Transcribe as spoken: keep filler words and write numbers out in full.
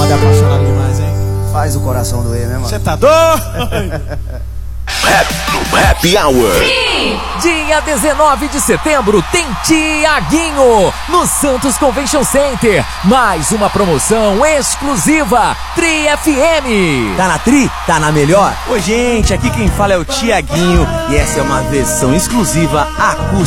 moda é apaixonado demais, hein? Faz o coração doer, né, mano? Você tá doido? Happy Hour. Dia dezenove de setembro tem Tiaguinho no Santos Convention Center. Mais uma promoção exclusiva Tri F M. Tá na Tri? Tá na melhor? Oi, gente, aqui quem fala é o Tiaguinho e essa é uma versão exclusiva acústica